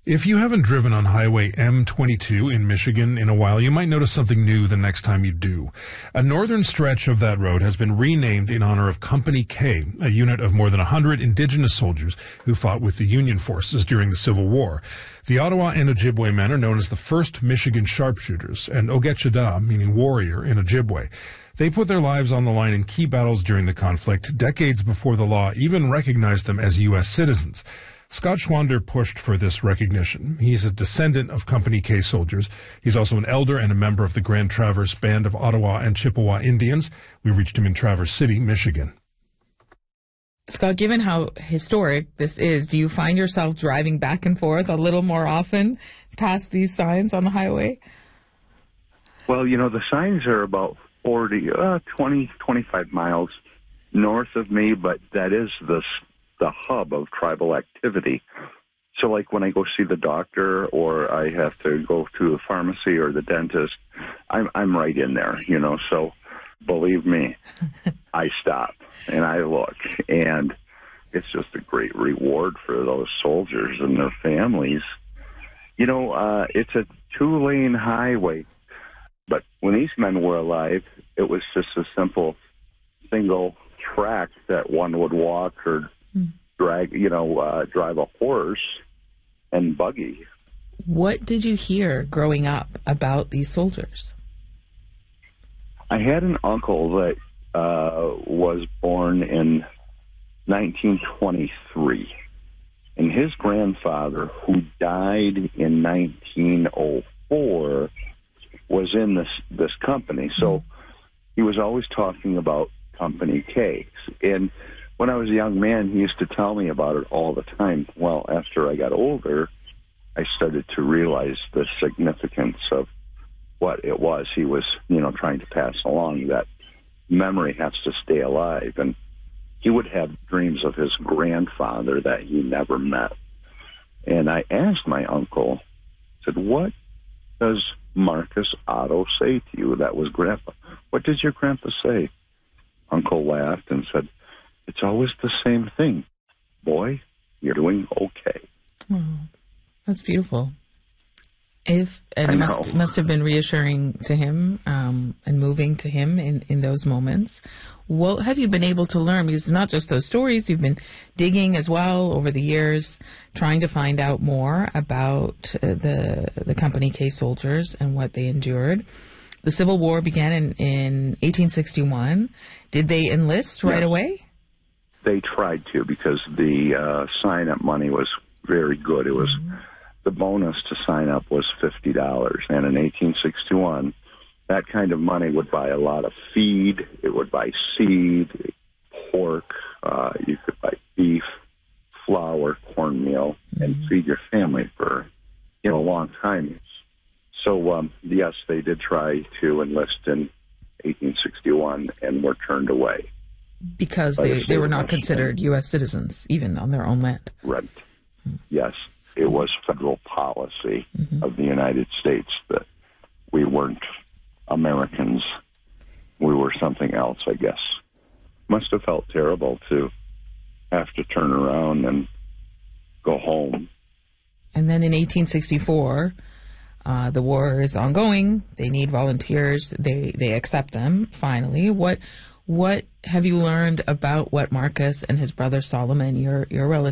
If you haven't driven on Highway M22 in Michigan in a while, you might notice something new the next time you do. A northern stretch of that road has been renamed in honor of Company K, a unit of more than 100 indigenous soldiers who fought with the Union forces during the Civil War. The Ottawa and Ojibwe men are known as the first Michigan sharpshooters, and Ogechada, meaning warrior in Ojibwe. They put their lives on the line in key battles during the conflict, decades before the law even recognized them as U.S. citizens. Scott Schwander pushed for this recognition. He's a descendant of Company K soldiers. He's also an elder and a member of the Grand Traverse Band of Ottawa and Chippewa Indians. We reached him in Traverse City, Michigan. Scott, given how historic this is, do you find yourself driving back and forth a little more often past these signs on the highway? Well, the signs are about 20, 25 miles north of me, but that is the hub of tribal activity. So like when I go see the doctor or I have to go to the pharmacy or the dentist, I'm right in there, so believe me, I stop and I look, and it's just a great reward for those soldiers and their families. It's a 2-lane highway, but when these men were alive, it was just a simple single track that one would walk or drive a horse and buggy. What did you hear growing up about these soldiers? I had an uncle that was born in 1923, and his grandfather, who died in 1904, was in this company. So he was always talking about Company K. And when I was a young man, he used to tell me about it all the time. Well, after I got older, I started to realize the significance of what it was he was, trying to pass along, that memory has to stay alive. And he would have dreams of his grandfather that he never met. And I asked my uncle, said, what does Marcus Otto say to you? That was Grandpa. What did your grandpa say? Uncle laughed and said, it's always the same thing. Boy, you're doing okay. Oh, that's beautiful. It must have been reassuring to him and moving to him in those moments. What have you been able to learn? Because not just those stories, you've been digging as well over the years, trying to find out more about the Company K soldiers and what they endured. The Civil War began in 1861. Did they enlist right away? They tried to, because the sign-up money was very good. It was the bonus to sign up was $50, and in 1861, that kind of money would buy a lot of feed. It would buy seed, pork. You could buy beef, flour, cornmeal, and feed your family for a long time. So yes, they did try to enlist in 1861 and were turned away. Because they were not considered U.S. citizens, even on their own land. Right. Yes. It was federal policy of the United States that we weren't Americans. We were something else, I guess. Must have felt terrible to have to turn around and go home. And then in 1864, the war is ongoing. They need volunteers. They accept them, finally. What have you learned about what Marcus and his brother Solomon, your relative,